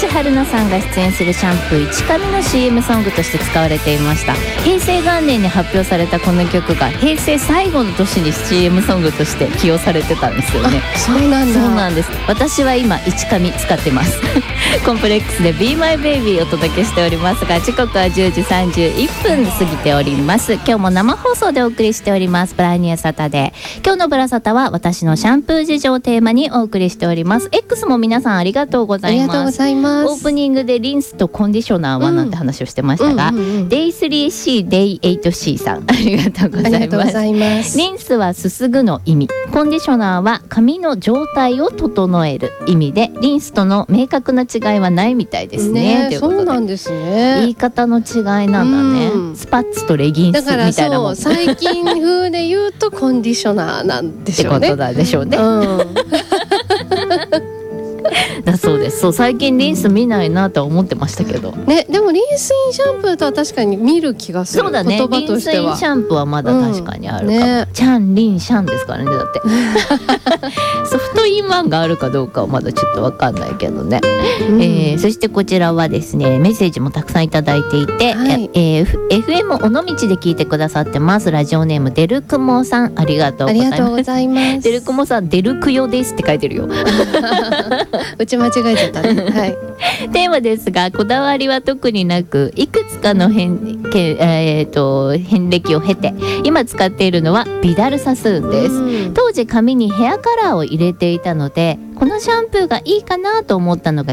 春菜さんが出演するシャンプー1紙の CM ソングとして使われていました。平成元年に発表されたこの曲が平成最後の年に CM ソングとして起用されてたんですよね。 そうなんだ。 そうなんです。私は今1紙使ってますコンプレックスで Be My Baby をお届けしておりますが、時刻は10時31分過ぎております。今日も生放送でお送りしておりますブラニューサタデー。今日のブラサタは私のシャンプー事情をテーマにお送りしております。 X も皆さんありがとうございます。 ありがとうございます。 オープニングでリンスとコンディショナーはなんて話をしてましたが、Day3C Day8C さんありがとうございます。 ありがとうございます。 リンスはすすぐの意味、コンディショナーは髪の状態を整える意味で、リンスとの明確な違いはないみたいですね。ということで、 そうなんですね。 言い方の違いなんだね、スパッツとレギンスみたいなもん。 だからそう、最近風で言うとコンディショナーなんでしょうねってことなんでしょうね、だそうです。そう、最近リンス見ないなとは思ってましたけど、 ね、でもリンスインシャンプーとは確かに見る気がする。 そうだね、 言葉としてはリンスインシャンプーはまだ確かにあるかも、 ね、 チャンリンシャンですからね。だってソフトインワンがあるかどうかはまだちょっと分かんないけどね、そしてこちらはですね、メッセージもたくさんいただいていて、はい、FM 尾道で聞いてくださってます。ラジオネームデルクモさん、ありがとうございます。 ありがとうございます。 デルクモさん、デルクヨですって書いてるようち間違えちゃったね、はい、 テーマですが、こだわりは特になく、いくつかの遍歴を経て今使っているのはビダルサスーンです。当時髪にヘアカラーを入れていたので、このシャンプーがいいかなと思ったのが